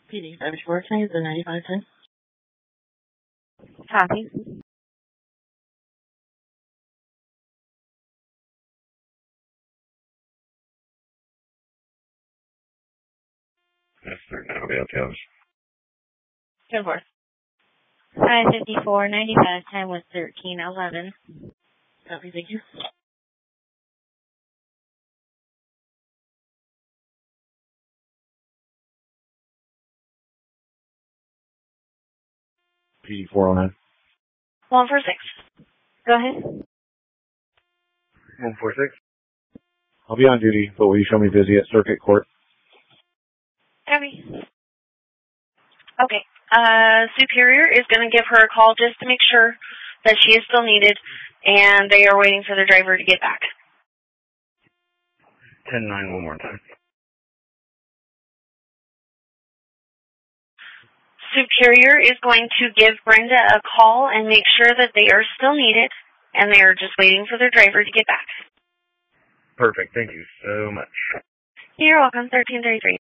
PD, Irish Work, can I use the 9510? Copy. Yes, sir. Now be okay. 10-4. 554, 95, time was 13:11. Copy, thank you. PD 409. 146. Go ahead. 146. I'll be on duty, but will you show me busy at Circuit Court? Copy. Okay. Superior is going to give her a call just to make sure that she is still needed, and they are waiting for the driver to get back. 10-9 one more time. Superior is going to give Brenda a call and make sure that they are still needed, and they are just waiting for their driver to get back. Perfect. Thank you so much. You're welcome. 1333.